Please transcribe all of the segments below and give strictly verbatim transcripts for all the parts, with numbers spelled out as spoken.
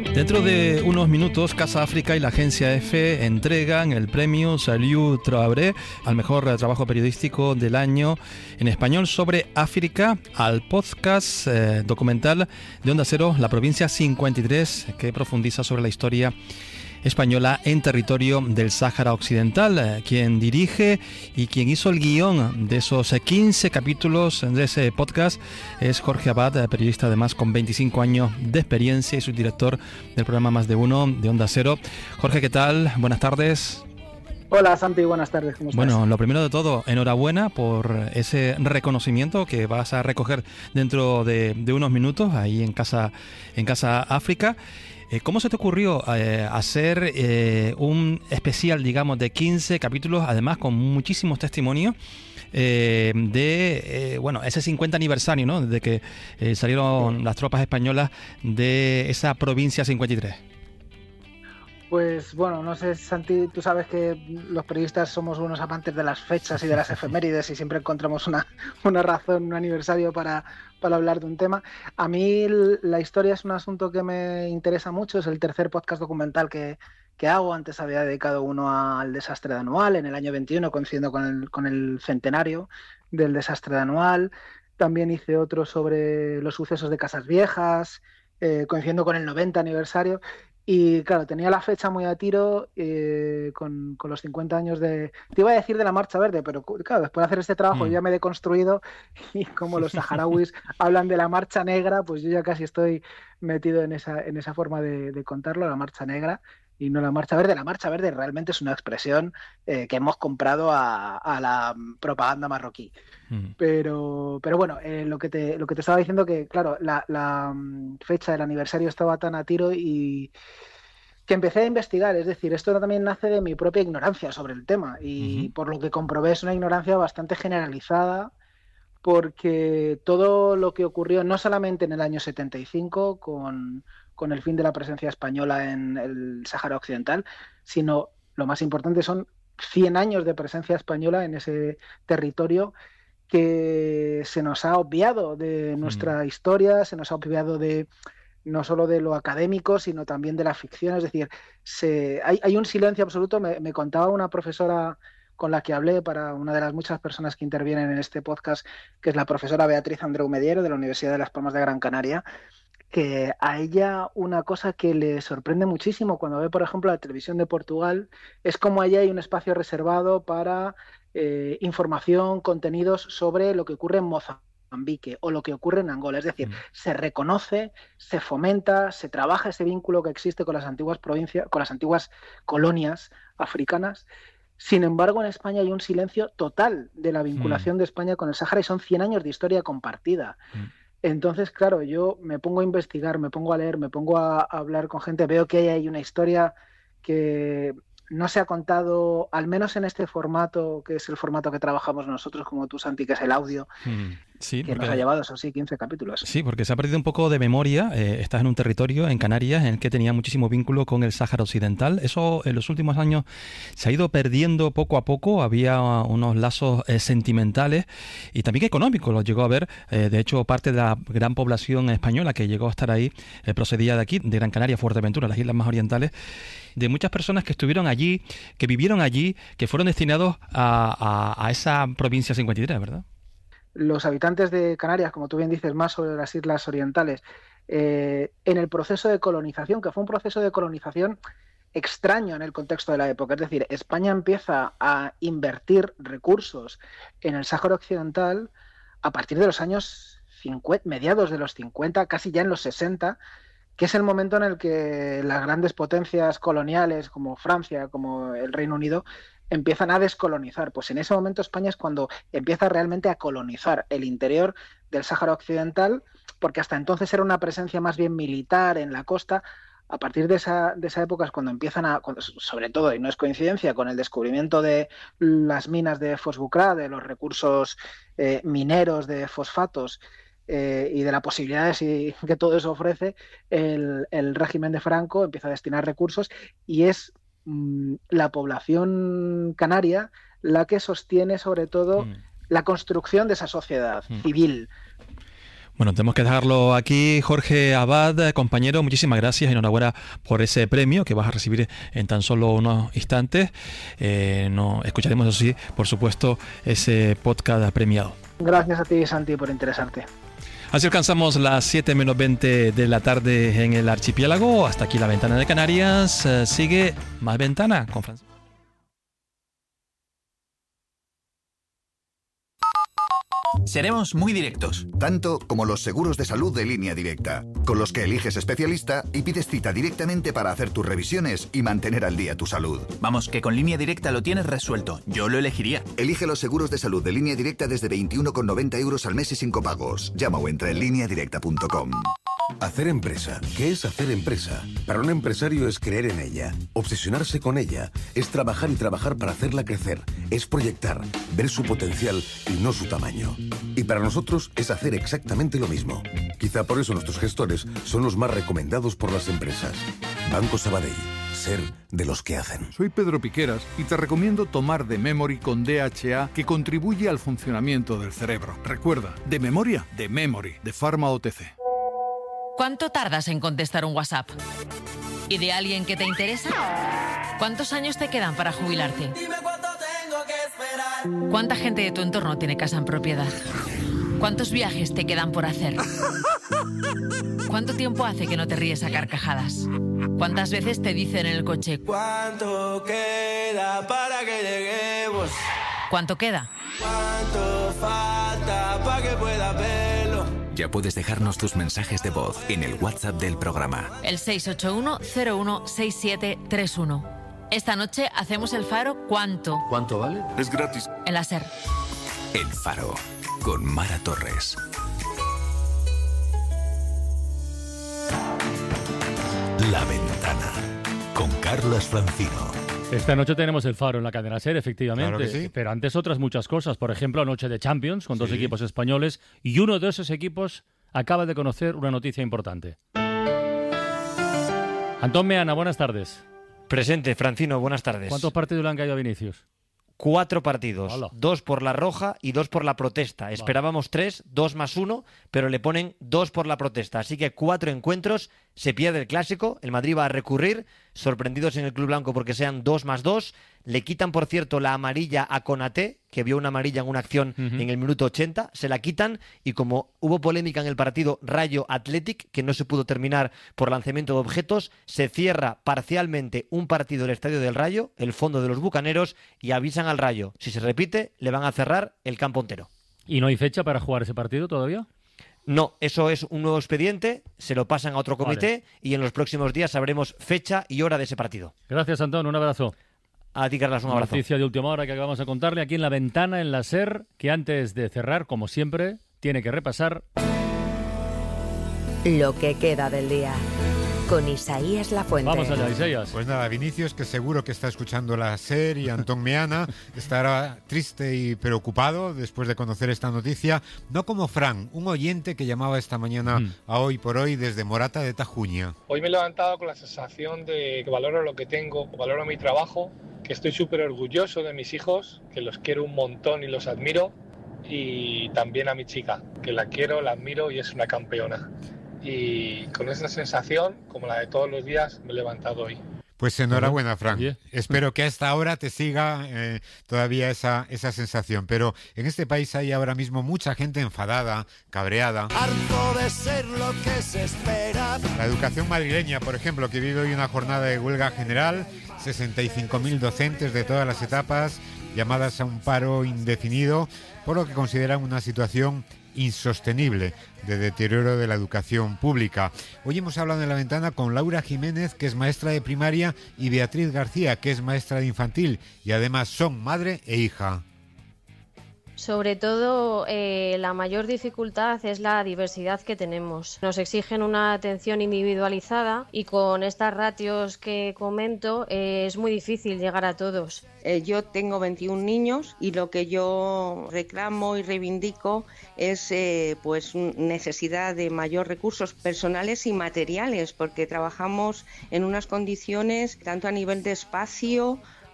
Dentro de unos minutos, Casa África y la Agencia EFE entregan el premio Salud Traoré al mejor trabajo periodístico del año en español sobre África al podcast eh, documental de Onda Cero, La Provincia cincuenta y tres, que profundiza sobre la historia española en territorio del Sáhara Occidental. Quien dirige y quien hizo el guión de esos quince capítulos de ese podcast es Jorge Abad, periodista además con veinticinco años de experiencia y subdirector del programa Más de Uno de Onda Cero. Jorge, ¿qué tal? Buenas tardes. Hola Santi, buenas tardes, ¿cómo estás? Bueno, lo primero de todo, enhorabuena por ese reconocimiento que vas a recoger dentro de, de unos minutos ahí en Casa, en Casa África. ¿Cómo se te ocurrió eh, hacer eh, un especial, digamos, de quince capítulos, además con muchísimos testimonios eh, de, eh, bueno, ese cincuenta aniversario, ¿no?, desde que eh, salieron las tropas españolas de esa provincia cincuenta y tres? Pues bueno, no sé, Santi, tú sabes que los periodistas somos unos amantes de las fechas y de las efemérides y siempre encontramos una, una razón, un aniversario para, para hablar de un tema. A mí la historia es un asunto que me interesa mucho, es el tercer podcast documental que, que hago. Antes había dedicado uno al desastre de Anual en el año veintiuno, coincidiendo con el, con el centenario del desastre de Anual. También hice otro sobre los sucesos de Casas Viejas, eh, coincidiendo con el noventa aniversario. Y claro, tenía la fecha muy a tiro eh, con, con los cincuenta años de... Te iba a decir de la Marcha Verde, pero claro, después de hacer este trabajo mm. ya me he deconstruido y como los saharauis hablan de la Marcha Negra, pues yo ya casi estoy metido en esa, en esa forma de, de contarlo, la Marcha Negra y no la Marcha Verde. La Marcha Verde realmente es una expresión eh, que hemos comprado a, a la propaganda marroquí. Mm. Pero, pero bueno, eh, lo, que te, lo que te estaba diciendo que, claro, la, la fecha del aniversario estaba tan a tiro y que empecé a investigar. Es decir, esto también nace de mi propia ignorancia sobre el tema y uh-huh. por lo que comprobé es una ignorancia bastante generalizada, porque todo lo que ocurrió no solamente en el año setenta y cinco con, con el fin de la presencia española en el Sáhara Occidental, sino lo más importante son cien años de presencia española en ese territorio que se nos ha obviado de nuestra uh-huh. historia, se nos ha obviado de no solo de lo académico, sino también de la ficción. Es decir, se, hay, hay un silencio absoluto. Me, me contaba una profesora con la que hablé, para una de las muchas personas que intervienen en este podcast, que es la profesora Beatriz Andreu Mediero de la Universidad de Las Palmas de Gran Canaria, que a ella una cosa que le sorprende muchísimo cuando ve, por ejemplo, la televisión de Portugal, es como allá hay un espacio reservado para eh, información, contenidos sobre lo que ocurre en Mozambique Mozambique o lo que ocurre en Angola. Es decir, mm. se reconoce, se fomenta, se trabaja ese vínculo que existe con las antiguas provincias, con las antiguas colonias africanas. Sin embargo, en España hay un silencio total de la vinculación mm. de España con el Sáhara y son cien años de historia compartida. Mm. Entonces, claro, yo me pongo a investigar, me pongo a leer, me pongo a, a hablar con gente, veo que hay una historia que no se ha contado, al menos en este formato, que es el formato que trabajamos nosotros, como tú, Santi, que es el audio, mm, sí, que porque, nos ha llevado, eso sí, quince capítulos. Sí, porque se ha perdido un poco de memoria. Eh, estás en un territorio, en Canarias, en el que tenía muchísimo vínculo con el Sáhara Occidental. Eso en los últimos años se ha ido perdiendo poco a poco. Había unos lazos eh, sentimentales y también económicos, los llegó a ver. Eh, de hecho, parte de la gran población española que llegó a estar ahí eh, procedía de aquí, de Gran Canaria, Fuerteventura, las islas más orientales, de muchas personas que estuvieron allí, que vivieron allí, que fueron destinados a, a, a esa provincia cincuenta y tres, ¿verdad? Los habitantes de Canarias, como tú bien dices, más sobre las islas orientales, eh, en el proceso de colonización, que fue un proceso de colonización extraño en el contexto de la época. Es decir, España empieza a invertir recursos en el Sáhara Occidental a partir de los años cincuenta, mediados de los cincuenta, casi ya en los sesenta, que es el momento en el que las grandes potencias coloniales como Francia, como el Reino Unido, empiezan a descolonizar. Pues en ese momento España es cuando empieza realmente a colonizar el interior del Sáhara Occidental, porque hasta entonces era una presencia más bien militar en la costa. A partir de esa, de esa época es cuando empiezan a, sobre todo, y no es coincidencia, con el descubrimiento de las minas de Fosbucrá, de los recursos eh, mineros de fosfatos, Eh, y de la posibilidad de si, que todo eso ofrece, el, el régimen de Franco empieza a destinar recursos y es mmm, la población canaria la que sostiene sobre todo mm. la construcción de esa sociedad mm. civil. Bueno, tenemos que dejarlo aquí. Jorge Abad, compañero, muchísimas gracias y enhorabuena por ese premio que vas a recibir en tan solo unos instantes. Eh, no, escucharemos, eso sí, por supuesto, ese podcast premiado. Gracias a ti, Santi, por interesarte. Así alcanzamos las siete menos veinte de la tarde en el archipiélago. Hasta aquí la ventana de Canarias. Eh, sigue Más Ventana con Francisco. Seremos muy directos. Tanto como los seguros de salud de Línea Directa, con los que eliges especialista y pides cita directamente para hacer tus revisiones y mantener al día tu salud. Vamos, que con Línea Directa lo tienes resuelto. Yo lo elegiría. Elige los seguros de salud de Línea Directa desde veintiuno con noventa euros al mes y sin copagos. Llama o entra en línea directa punto com. Hacer empresa. ¿Qué es hacer empresa? Para un empresario es creer en ella, obsesionarse con ella, es trabajar y trabajar para hacerla crecer, es proyectar, ver su potencial y no su tamaño. Y para nosotros es hacer exactamente lo mismo. Quizá por eso nuestros gestores son los más recomendados por las empresas. Banco Sabadell. Ser de los que hacen. Soy Pedro Piqueras y te recomiendo tomar The Memory con D H A, que contribuye al funcionamiento del cerebro. Recuerda, de memoria, The Memory, de Pharma O T C. ¿Cuánto tardas en contestar un WhatsApp? ¿Y de alguien que te interesa? ¿Cuántos años te quedan para jubilarte? Dime cuánto tengo que esperar. ¿Cuánta gente de tu entorno tiene casa en propiedad? ¿Cuántos viajes te quedan por hacer? ¿Cuánto tiempo hace que no te ríes a carcajadas? ¿Cuántas veces te dicen en el coche: ¿cuánto queda para que lleguemos? ¿Cuánto queda? ¿Cuánto falta para que pueda verlo? Ya puedes dejarnos tus mensajes de voz en el WhatsApp del programa. El seis ocho uno cero uno seis siete tres uno. Esta noche hacemos el Faro ¿Cuánto? ¿Cuánto vale? Es gratis. En la SER. El Faro, con Mara Torres. La Ventana, con Carlas Francino. Esta noche tenemos el Faro en la cadena SER, efectivamente. Claro que sí. Pero antes otras muchas cosas. Por ejemplo, noche de Champions con dos Sí. equipos españoles. Y uno de esos equipos acaba de conocer una noticia importante. Antón Meana, buenas tardes. Presente, Francino, buenas tardes. ¿Cuántos partidos le han caído a Vinicius? Cuatro partidos, Hola. dos por la roja y dos por la protesta. Esperábamos tres, dos más uno, pero le ponen dos por la protesta. Así que cuatro encuentros, se pierde el clásico, el Madrid va a recurrir, sorprendidos en el Club Blanco porque sean dos más dos. Le quitan, por cierto, la amarilla a Konaté, que vio una amarilla en una acción Uh-huh. en el minuto ochenta, se la quitan y como hubo polémica en el partido Rayo Athletic, que no se pudo terminar por lanzamiento de objetos, se cierra parcialmente un partido del Estadio del Rayo, el fondo de los Bucaneros, y avisan al Rayo, si se repite, le van a cerrar el campo entero. ¿Y no hay fecha para jugar ese partido todavía? No, eso es un nuevo expediente, se lo pasan a otro comité Vale. y en los próximos días sabremos fecha y hora de ese partido. Gracias, Antón. Un abrazo. A ti, Carlas, un abrazo. Noticia de última hora que acabamos de contarle aquí en La Ventana, en la SER, que antes de cerrar, como siempre, tiene que repasar lo que queda del día. Con Isaías Lafuente. Vamos allá, Isaías. Pues nada, Vinicius, que seguro que está escuchando la SER, y Antón Meana estará triste y preocupado después de conocer esta noticia, no como Fran, un oyente que llamaba esta mañana Mm. a Hoy por Hoy desde Morata de Tajuña. Hoy me he levantado con la sensación de que valoro lo que tengo, valoro mi trabajo, que estoy súper orgulloso de mis hijos, que los quiero un montón y los admiro, y también a mi chica, que la quiero, la admiro y es una campeona. Y con esa sensación, como la de todos los días, me he levantado hoy. Pues enhorabuena, Fran. Bien. Espero que a esta hora te siga eh, todavía esa, esa sensación. Pero en este país hay ahora mismo mucha gente enfadada, cabreada. Harto de ser lo que se espera. La educación madrileña, por ejemplo, que vive hoy una jornada de huelga general, sesenta y cinco mil docentes de todas las etapas llamadas a un paro indefinido, por lo que consideran una situación insostenible de deterioro de la educación pública. Hoy hemos hablado en La Ventana con Laura Jiménez, que es maestra de primaria, y Beatriz García, que es maestra de infantil, y además son madre e hija. Sobre todo, eh, la mayor dificultad es la diversidad que tenemos. Nos exigen una atención individualizada y con estas ratios que comento eh, es muy difícil llegar a todos. Eh, yo tengo veintiún niños y lo que yo reclamo y reivindico es eh, pues necesidad de mayor recursos personales y materiales, porque trabajamos en unas condiciones tanto a nivel de espacio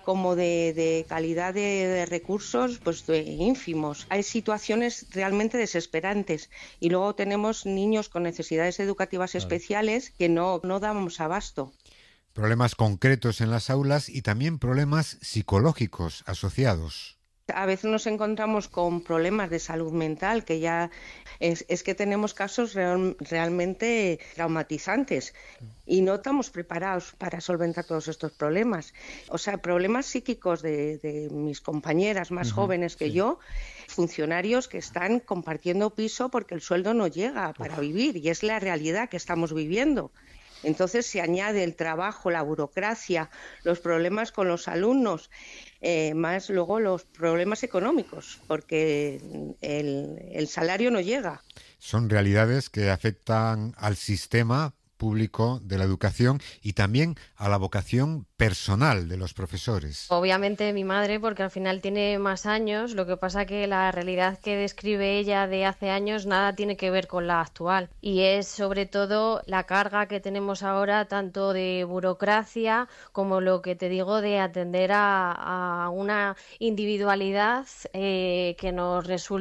como de, de calidad de, de recursos, pues de ínfimos. Hay situaciones realmente desesperantes y luego tenemos niños con necesidades educativas Claro. especiales que no, no damos abasto. Problemas concretos en las aulas y también problemas psicológicos asociados. A veces nos encontramos con problemas de salud mental, que ya es, es que tenemos casos real, realmente traumatizantes y no estamos preparados para solventar todos estos problemas. O sea, problemas psíquicos de, de mis compañeras más Ujú, jóvenes que sí. yo, funcionarios que están compartiendo piso porque el sueldo no llega para vivir y es la realidad que estamos viviendo. Entonces se añade el trabajo, la burocracia, los problemas con los alumnos, eh, más luego los problemas económicos, porque el, el salario no llega. Son realidades que afectan al sistema público de la educación y también a la vocación personal de los profesores. Obviamente mi madre, porque al final tiene más años, lo que pasa que la realidad que describe ella de hace años nada tiene que ver con la actual. Y es sobre todo la carga que tenemos ahora, tanto de burocracia como lo que te digo de atender a, a una individualidad eh, que nos resulta